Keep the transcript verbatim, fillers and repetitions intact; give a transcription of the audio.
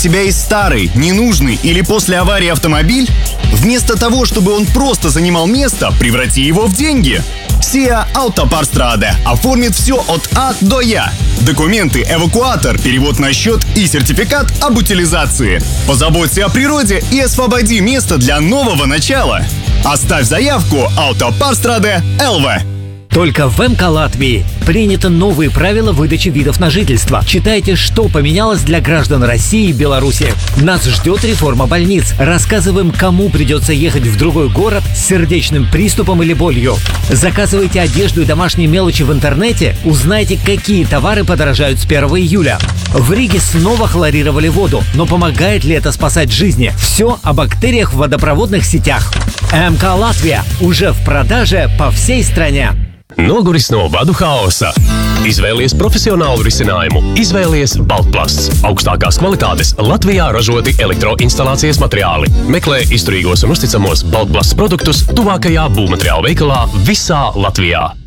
тебя есть старый, ненужный или после аварии автомобиль? Вместо того, чтобы он просто занимал место, преврати его в деньги. Сиа Автопарстраде оформит все от А до Я. Документы, эвакуатор, перевод на счет и сертификат об утилизации. Позаботься о природе и освободи место для нового начала. Оставь заявку Автопарстраде эл ви. Только в эм ка Латвии приняты новые правила выдачи видов на жительство. Читайте, что поменялось для граждан России и Беларуси. Нас ждет реформа больниц. Рассказываем, кому придется ехать в другой город с сердечным приступом или болью. Заказывайте одежду и домашние мелочи в интернете. Узнайте, какие товары подорожают с первого июля. В Риге снова хлорировали воду, но помогает ли это спасать жизни? Все о бактериях в водопроводных сетях. эм ка Латвия уже в продаже по всей стране. Noguris no vadu haosa. Izvēlies profesionālu risinājumu. Izvēlies Baltplasts. Augstākās kvalitātes Latvijā ražoti elektroinstalācijas materiāli. Meklē izturīgos un uzticamos Baltplasts produktus tuvākajā būvmateriālu veikalā visā Latvijā.